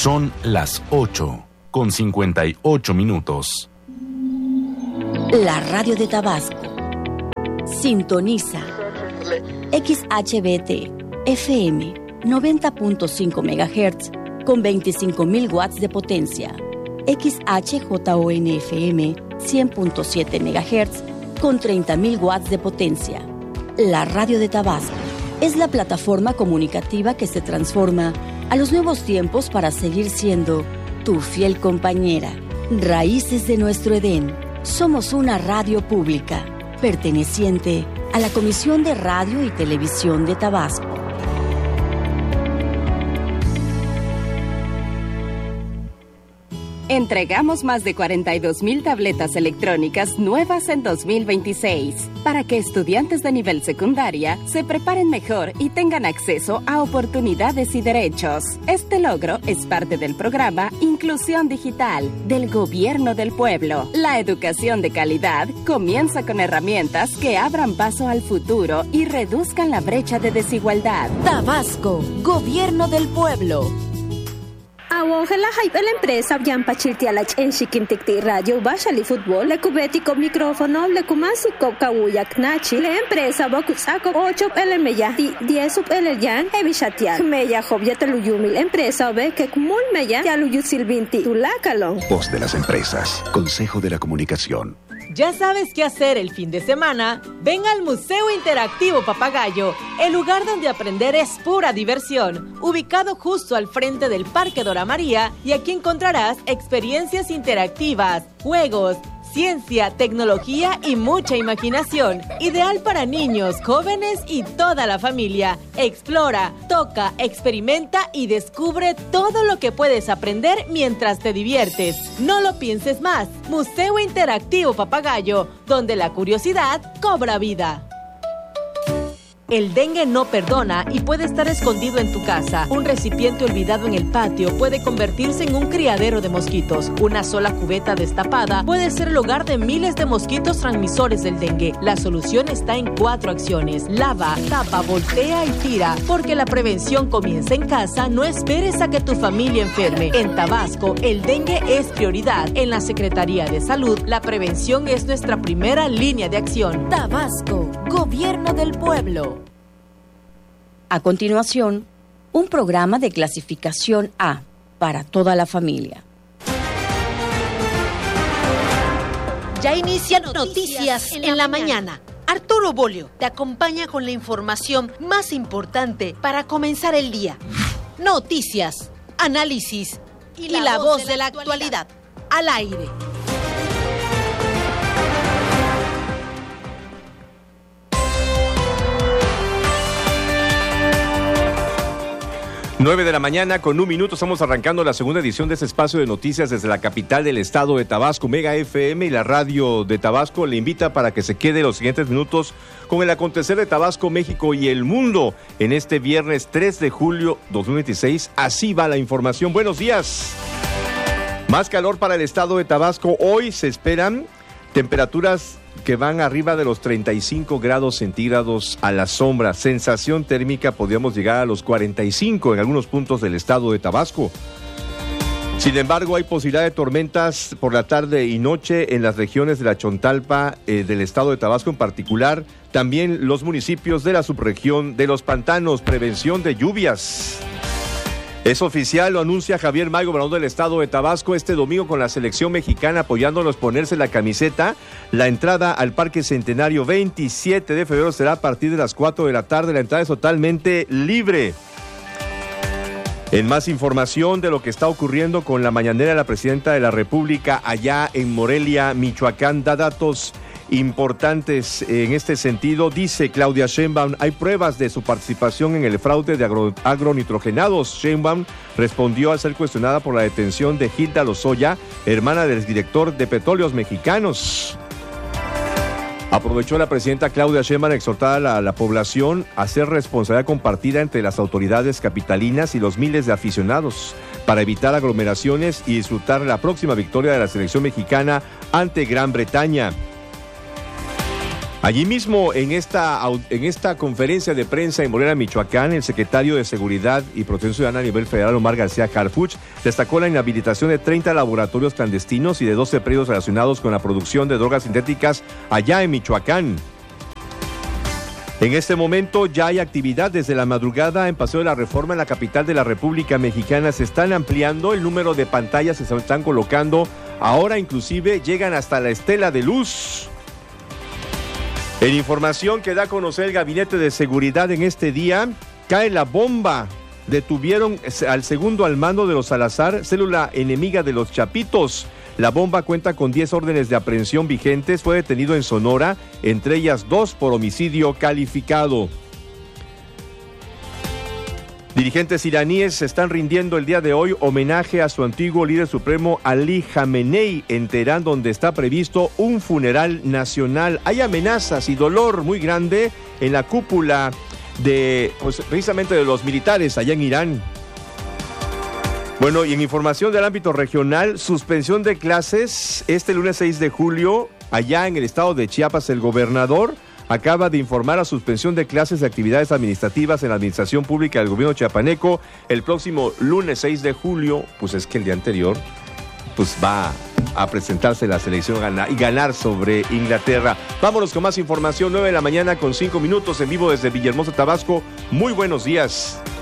Son las 8:58. La radio de Tabasco. Sintoniza XHBT FM 90.5 MHz con 25.000 watts de potencia. XHJON FM 100.7 MHz con 30.000 watts de potencia. La radio de Tabasco es la plataforma comunicativa que se transforma a los nuevos tiempos para seguir siendo tu fiel compañera. Raíces de nuestro Edén. Somos una radio pública perteneciente a la Comisión de Radio y Televisión de Tabasco. Entregamos más de 42,000 tabletas electrónicas nuevas en 2026 para que estudiantes de nivel secundaria se preparen mejor y tengan acceso a oportunidades y derechos. Este logro es parte del programa Inclusión Digital del Gobierno del Pueblo. La educación de calidad comienza con herramientas que abran paso al futuro y reduzcan la brecha de desigualdad. Tabasco, Gobierno del Pueblo. Awongela hype la empresa Yampa Chirtialach en Shikintikti Radio Bashali Fútbol le cubético micrófono le kumasi Kawuyak Nachi la empresa Bokusako 8 LMya 10 el yan Evishatia Meya Jobya Teluyumil empresa Obe que Kumul Meya Yaluyu Silvinti Tulakalon. Voz de las empresas, Consejo de la Comunicación. ¿Ya sabes qué hacer el fin de semana? Ven al Museo Interactivo Papagayo, el lugar donde aprender es pura diversión, ubicado justo al frente del Parque Dora María, y aquí encontrarás experiencias interactivas, juegos, ciencia, tecnología y mucha imaginación. Ideal para niños, jóvenes y toda la familia. Explora, toca, experimenta y descubre todo lo que puedes aprender mientras te diviertes. No lo pienses más. Museo Interactivo Papagayo, donde la curiosidad cobra vida. El dengue no perdona y puede estar escondido en tu casa. Un recipiente olvidado en el patio puede convertirse en un criadero de mosquitos. Una sola cubeta destapada puede ser el hogar de miles de mosquitos transmisores del dengue. La solución está en 4 acciones. Lava, tapa, voltea y tira. Porque la prevención comienza en casa, no esperes a que tu familia enferme. En Tabasco, el dengue es prioridad. En la Secretaría de Salud, la prevención es nuestra primera línea de acción. Tabasco, Gobierno del Pueblo. A continuación, un programa de clasificación A para toda la familia. Ya inicia Noticias en la mañana. Arturo Bolio te acompaña con la información más importante para comenzar el día. Noticias, análisis y la voz de la actualidad. Al aire. 9 de la mañana con 1 minuto, estamos arrancando la segunda edición de este espacio de noticias desde la capital del estado de Tabasco. Mega FM y la radio de Tabasco le invita para que se quede los siguientes minutos con el acontecer de Tabasco, México y el mundo en este viernes 3 de julio 2026. Así va la información. Buenos días. Más calor para el estado de Tabasco. Hoy se esperan temperaturas que van arriba de los 35 grados centígrados a la sombra. Sensación térmica, podríamos llegar a los 45 en algunos puntos del estado de Tabasco. Sin embargo, hay posibilidad de tormentas por la tarde y noche en las regiones de la Chontalpa, del estado de Tabasco en particular. También los municipios de la subregión de los pantanos. Prevención de lluvias. Es oficial, lo anuncia Javier May, gobernador del estado de Tabasco, este domingo con la selección mexicana apoyándonos ponerse la camiseta. La entrada al Parque Centenario 27 de febrero será a partir de las 4 de la tarde. La entrada es totalmente libre. En más información de lo que está ocurriendo con la mañanera de la presidenta de la República allá en Morelia, Michoacán, da datos importantes en este sentido. Dice Claudia Sheinbaum, hay pruebas de su participación en el fraude de agronitrogenados. Sheinbaum respondió al ser cuestionada por la detención de Hilda Lozoya, hermana del exdirector de Petróleos Mexicanos. Aprovechó la presidenta Claudia Sheinbaum a exhortar a la población a hacer responsabilidad compartida entre las autoridades capitalinas y los miles de aficionados para evitar aglomeraciones y disfrutar la próxima victoria de la selección mexicana ante Gran Bretaña. Allí mismo, en esta conferencia de prensa en Morelia, Michoacán, el secretario de Seguridad y Protección Ciudadana a nivel federal, Omar García Harfuch, destacó la inhabilitación de 30 laboratorios clandestinos y de 12 predios relacionados con la producción de drogas sintéticas allá en Michoacán. En este momento ya hay actividad desde la madrugada en Paseo de la Reforma en la capital de la República Mexicana. Se están ampliando el número de pantallas que se están colocando. Ahora inclusive llegan hasta la estela de luz. En información que da a conocer el Gabinete de Seguridad en este día, cae la bomba. Detuvieron al segundo al mando de los Salazar, célula enemiga de los Chapitos. La bomba cuenta con 10 órdenes de aprehensión vigentes. Fue detenido en Sonora, entre ellas 2 por homicidio calificado. Dirigentes iraníes están rindiendo el día de hoy homenaje a su antiguo líder supremo Ali Khamenei en Teherán, donde está previsto un funeral nacional. Hay amenazas y dolor muy grande en la cúpula precisamente de los militares allá en Irán. Bueno, y en información del ámbito regional, suspensión de clases este lunes 6 de julio, allá en el estado de Chiapas. El gobernador acaba de informar a suspensión de clases de actividades administrativas en la administración pública del gobierno chiapaneco el próximo lunes 6 de julio, pues es que el día anterior pues va a presentarse la selección y ganar sobre Inglaterra. Vámonos con más información, 9 de la mañana con 5 minutos en vivo desde Villahermosa, Tabasco. Muy buenos días.